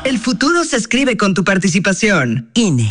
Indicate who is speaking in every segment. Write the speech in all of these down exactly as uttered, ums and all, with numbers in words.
Speaker 1: El futuro se escribe con tu participación. I N E.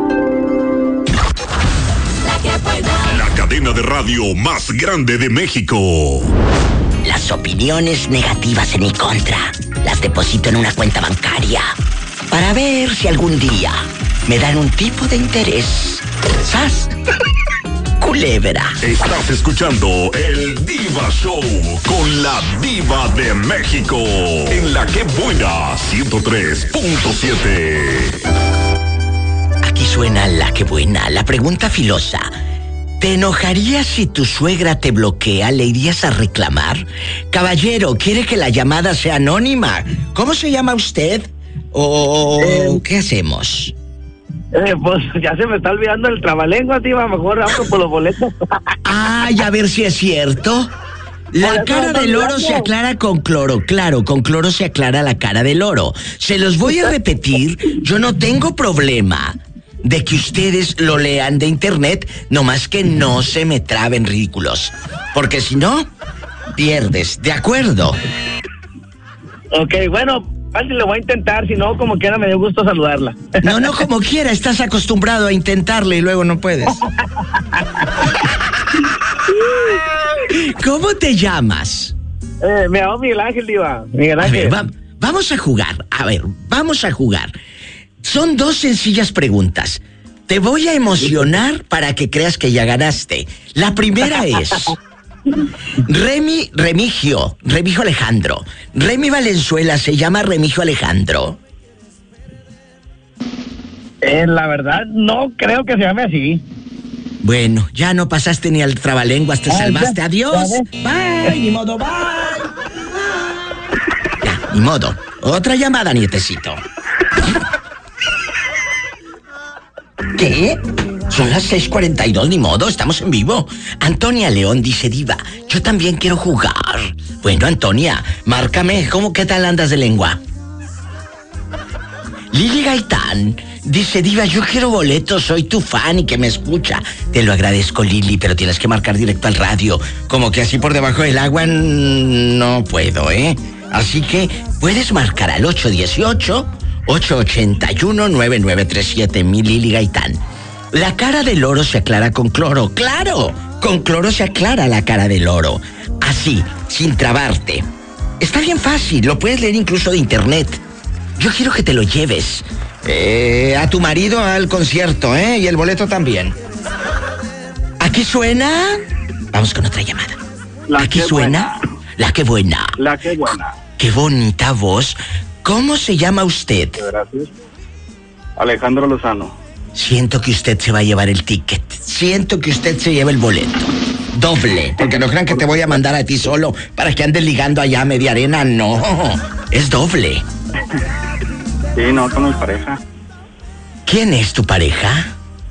Speaker 2: La cadena de radio más grande de México.
Speaker 3: Las opiniones negativas en mi contra las deposito en una cuenta bancaria para ver si algún día me dan un tipo de interés. ¿Sas? Culebra.
Speaker 2: Estás escuchando el Diva Show con la Diva de México en La Que Buena ciento tres punto siete.
Speaker 3: Aquí suena La Que Buena, la pregunta filosa. ¿Te enojarías si tu suegra te bloquea? ¿Le irías a reclamar? Caballero, ¿quiere que la llamada sea anónima? ¿Cómo se llama usted? ¿O eh, qué hacemos?
Speaker 4: Eh, pues ya se me está olvidando el trabalenguas, Diva. Mejor vamos por los boletos.
Speaker 3: Ay, a ver si es cierto. La cara del oro se aclara con cloro. Claro, con cloro se aclara la cara del oro. Se los voy a repetir. Yo no tengo problema de que ustedes lo lean de internet, nomás que no se me traben ridículos. Porque si no, pierdes. ¿De acuerdo?
Speaker 4: Ok, bueno, fácil, lo voy a intentar. Si no, como quiera, me dio gusto saludarla.
Speaker 3: No, no, como quiera. Estás acostumbrado a intentarle y luego no puedes. ¿Cómo te llamas?
Speaker 4: Eh, me llamo Miguel Ángel, Diva. Miguel Ángel.
Speaker 3: A ver, va, vamos a jugar. A ver, vamos a jugar. Son dos sencillas preguntas. Te voy a emocionar para que creas que ya ganaste. La primera es... Remy, Remigio, Remigio Alejandro. Remy Valenzuela se llama Remigio Alejandro.
Speaker 4: Eh, la verdad, no creo que se llame así.
Speaker 3: Bueno, ya no pasaste ni al trabalenguas, te
Speaker 4: Ay,
Speaker 3: salvaste.
Speaker 4: ya,
Speaker 3: Adiós.
Speaker 4: ya
Speaker 3: Bye, ni modo, bye. Ya, ni modo. Otra llamada, nietecito. ¿Qué? Son las seis cuarenta y dos, ni modo, estamos en vivo. Antonia León dice, Diva, yo también quiero jugar. Bueno, Antonia, márcame, ¿cómo, qué tal andas de lengua? Lili Gaitán dice, Diva, yo quiero boletos, soy tu fan y que me escucha. Te lo agradezco, Lili, pero tienes que marcar directo al radio. Como que así por debajo del agua no puedo, ¿eh? Así que puedes marcar al ocho uno ocho, ocho ocho uno, nueve nueve tres siete, mi Lili Gaitán. La cara del oro se aclara con cloro. ¡Claro! Con cloro se aclara la cara del oro. Así, sin trabarte. Está bien fácil, lo puedes leer incluso de internet. Yo quiero que te lo lleves eh, a tu marido al concierto, ¿eh? Y el boleto también. ¿Aquí suena? Vamos con otra llamada.
Speaker 4: La
Speaker 3: ¿Aquí suena? Buena. La que buena.
Speaker 4: La que buena.
Speaker 3: Qué bonita voz. ¿Cómo se llama usted?
Speaker 4: Gracias. Alejandro Lozano.
Speaker 3: Siento que usted se va a llevar el ticket. Siento que usted se lleva el boleto. Doble. Porque no crean que te voy a mandar a ti solo para que andes ligando allá a media arena. No. Es doble.
Speaker 4: Sí, no, con mi pareja.
Speaker 3: ¿Quién es tu pareja?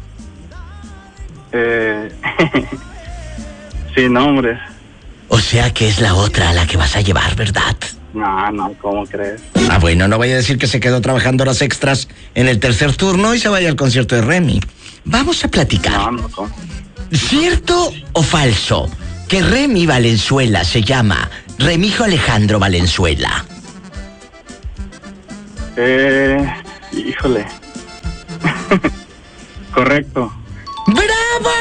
Speaker 4: Eh... Sin nombres.
Speaker 3: O sea que es la otra a la que vas a llevar, ¿verdad?
Speaker 4: No, no, ¿cómo crees?
Speaker 3: Ah, bueno, no vaya a decir que se quedó trabajando horas extras en el tercer turno y se vaya al concierto de Remy. Vamos a platicar.
Speaker 4: No, no, ¿cómo?
Speaker 3: ¿Cierto o falso que Remy Valenzuela se llama Remigio Alejandro Valenzuela?
Speaker 4: Eh... Híjole. Correcto.
Speaker 3: ¡Bravo!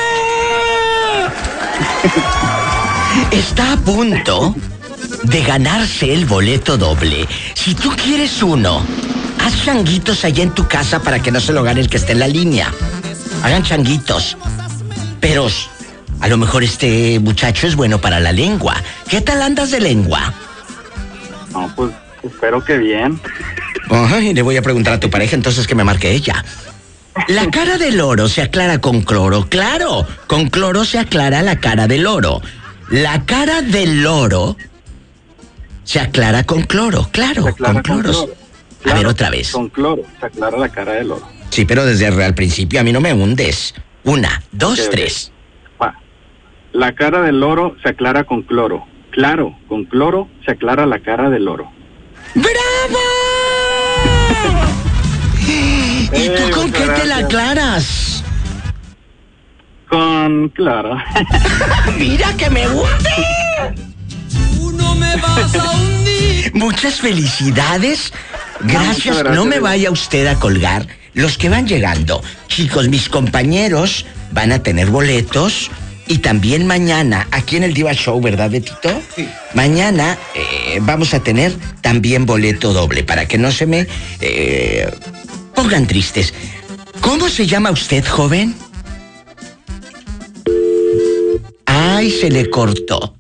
Speaker 3: Está a punto de ganarse el boleto doble. Si tú quieres uno, haz changuitos allá en tu casa para que no se lo gane el que esté en la línea. Hagan changuitos. Pero a lo mejor este muchacho es bueno para la lengua. ¿Qué tal andas de lengua?
Speaker 4: No, pues espero que bien.
Speaker 3: Ay, le voy a preguntar a tu pareja entonces que me marque ella. La cara del oro se aclara con cloro. Claro, con cloro se aclara la cara del oro. La cara del oro se aclara con cloro, claro, con cloros. Con cloro. Claro, a ver, otra vez.
Speaker 4: Con cloro se aclara la cara del oro.
Speaker 3: Sí, pero desde el principio a mí no me hundes. Una, dos, okay, tres.
Speaker 4: Va. La cara del oro se aclara con cloro. Claro, con cloro se aclara la cara del oro.
Speaker 3: ¡Bravo! ¿Y
Speaker 4: eh,
Speaker 3: tú con qué gracias. Te la aclaras?
Speaker 4: Con cloro.
Speaker 3: ¡Mira que me hunde!
Speaker 5: Tú no me vas a hundir.
Speaker 3: Muchas felicidades. Gracias,
Speaker 4: gracias,
Speaker 3: no me
Speaker 4: Diva.
Speaker 3: vaya usted a colgar. Los que van llegando, chicos, mis compañeros van a tener boletos. Y también mañana, aquí en el Diva Show, ¿verdad, Betito?
Speaker 4: Sí.
Speaker 3: Mañana eh, vamos a tener también boleto doble, para que no se me eh, pongan tristes. ¿Cómo se llama usted, joven? Ay, se le cortó.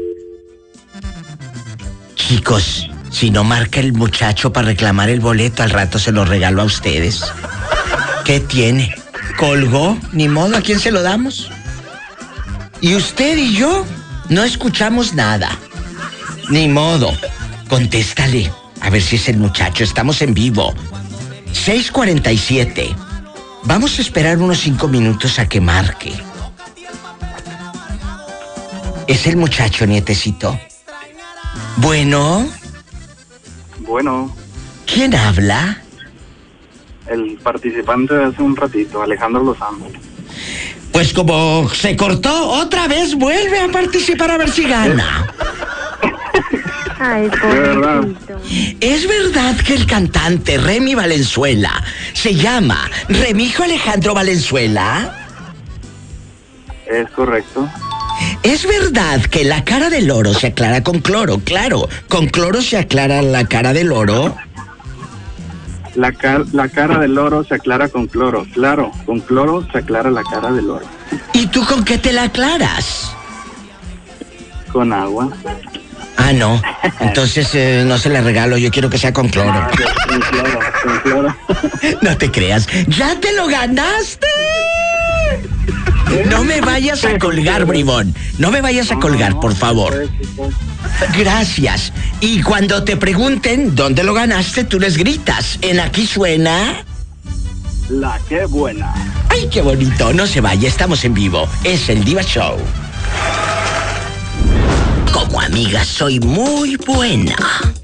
Speaker 3: Chicos, si no marca el muchacho para reclamar el boleto, al rato se lo regalo a ustedes. ¿Qué tiene? ¿Colgó? Ni modo, ¿a quién se lo damos? Y usted y yo no escuchamos nada. Ni modo. Contéstale. A ver si es el muchacho. Estamos en vivo. seis cuarenta y siete. Vamos a esperar unos cinco minutos a que marque. ¿Es el muchacho, nietecito? Bueno.
Speaker 4: Bueno,
Speaker 3: ¿Quién habla?
Speaker 4: el participante de hace un ratito, Alejandro Lozano.
Speaker 3: Pues como se cortó, otra vez vuelve a participar a ver si gana.
Speaker 5: Ay,
Speaker 4: verdad.
Speaker 5: pobrecito.
Speaker 3: ¿Es verdad que el cantante Remy Valenzuela se llama Remijo Alejandro Valenzuela?
Speaker 4: Es correcto.
Speaker 3: ¿Es verdad que la cara del oro se aclara con cloro? Claro, con cloro se aclara la cara del oro.
Speaker 4: La, car- la cara del oro se aclara con cloro. Claro, con cloro se aclara la cara del oro.
Speaker 3: ¿Y tú con qué te la aclaras?
Speaker 4: Con agua.
Speaker 3: Ah, no. Entonces eh, no se la regalo, yo quiero que sea con cloro.
Speaker 4: Con cloro, con cloro.
Speaker 3: No te creas, ¡ya te lo ganaste! No me vayas a colgar, bribón. No me vayas a colgar, por favor. Gracias. Y cuando te pregunten dónde lo ganaste, tú les gritas. En Aquí Suena.
Speaker 4: La que buena.
Speaker 3: ¡Ay, qué bonito! No se vaya, estamos en vivo. Es el Diva Show. Como amiga soy muy buena.